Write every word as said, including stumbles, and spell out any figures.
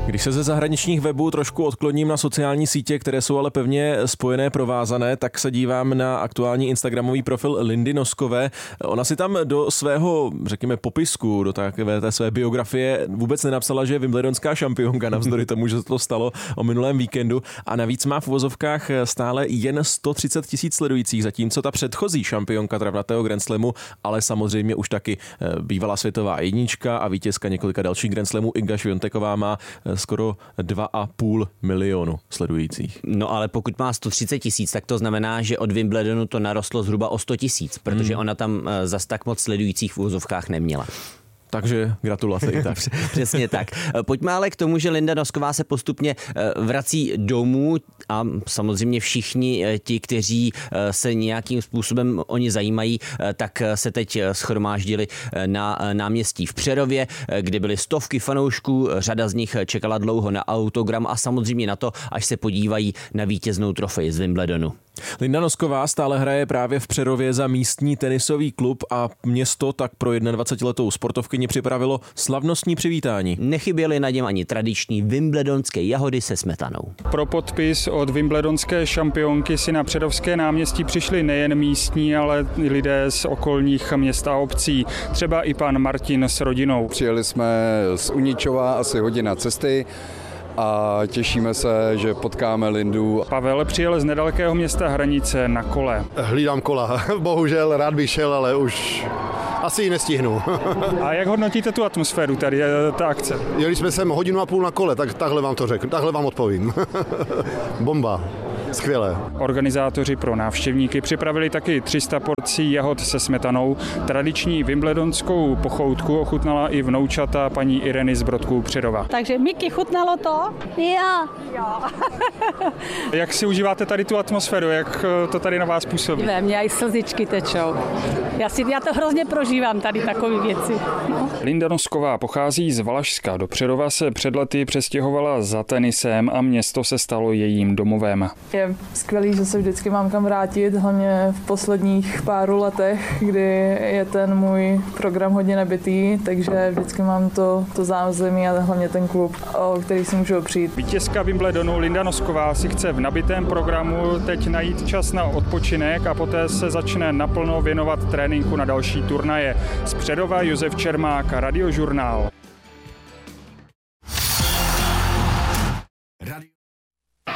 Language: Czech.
Když se ze zahraničních webů trošku odkloním na sociální sítě, které jsou ale pevně spojené, provázané, tak se dívám na aktuální instagramový profil Lindy Noskové. Ona si tam do svého, řekněme, popisku, do takové té své biografie vůbec nenapsala, že je wimbledonská šampionka, navzdory tomu, že se to stalo o minulém víkendu. A navíc má v uvozovkách stále jen sto třicet tisíc sledujících, zatímco ta předchozí šampionka travnatého Grand Slamu, ale samozřejmě už taky bývalá světová jednička a vítězka několika dalších Grand Slamů Iga Swiateková má skoro dva a půl milionu sledujících. No ale pokud má sto třicet tisíc, tak to znamená, že od Wimbledonu to narostlo zhruba o sto tisíc, protože ona tam zas tak moc sledujících v úzovkách neměla. Takže gratulace i tak. Přesně tak. Pojďme ale k tomu, že Linda Nosková se postupně vrací domů a samozřejmě všichni ti, kteří se nějakým způsobem o ně zajímají, tak se teď shromáždili na náměstí v Přerově, kde byly stovky fanoušků, řada z nich čekala dlouho na autogram a samozřejmě na to, až se podívají na vítěznou trofej z Wimbledonu. Linda Nosková stále hraje právě v Přerově za místní tenisový klub a město tak pro dvacetiletou sportovkyni připravilo slavnostní přivítání. Nechyběly na něm ani tradiční wimbledonské jahody se smetanou. Pro podpis od wimbledonské šampionky si na Přerovské náměstí přišli nejen místní, ale i lidé z okolních měst a obcí. Třeba i pan Martin s rodinou. Přijeli jsme z Uničova, asi hodina cesty. A těšíme se, že potkáme Lindu. Pavel přijel z nedalekého města Hranice na kole. Hlídám kola. Bohužel rád bych šel, ale už asi ji nestihnu. A jak hodnotíte tu atmosféru tady, ta akce? Jeli jsme sem hodinu a půl na kole, tak takhle vám to řeknu, takhle vám odpovím. Bomba. Skvělé. Organizátoři pro návštěvníky připravili taky tři sta porcí jahod se smetanou. Tradiční wimbledonskou pochoutku ochutnala i vnoučata paní Ireny z Brodků Přerova. Takže Miky, chutnalo to? Jo. Jo. Jak si užíváte tady tu atmosféru? Jak to tady na vás působí? Ve mně i slzičky tečou. Já, si, já to hrozně prožívám tady takové věci. No. Linda Nosková pochází z Valašska. Do Přerova se před lety přestěhovala za tenisem a město se stalo jejím domovem. Je skvělý, že se vždycky mám kam vrátit, hlavně v posledních pár letech, kdy je ten můj program hodně nabitý, takže vždycky mám to, to zázemí a hlavně ten klub, o který si můžu opřít. Vítězka Wimbledonu Linda Nosková si chce v nabitém programu teď najít čas na odpočinek a poté se začne naplno věnovat tréninku na další turnaje. Z Přerova Josef Čermák, Radiožurnál.